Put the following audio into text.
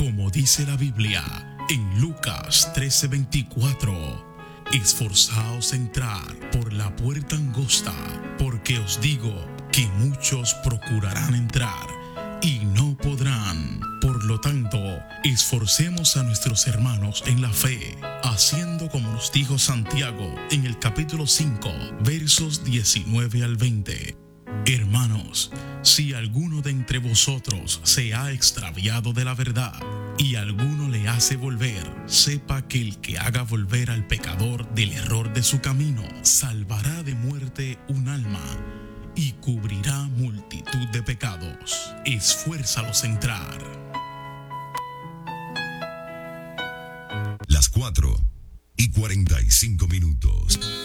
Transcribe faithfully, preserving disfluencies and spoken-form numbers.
Como dice la Biblia en Lucas trece veinticuatro, esforzaos a entrar por la puerta angosta, porque os digo que muchos procurarán entrar y no podrán. Por lo tanto, esforcemos a nuestros hermanos en la fe, haciendo como nos dijo Santiago en el capítulo cinco, versos diecinueve al veinte. Hermanos, si alguno de entre vosotros se ha extraviado de la verdad y alguno le hace volver, sepa que el que haga volver al pecador del error de su camino, salvará de muerte un alma y cubrirá multitud de pecados. Esfuérzalos a entrar. Las cuatro y cuarenta y cinco minutos.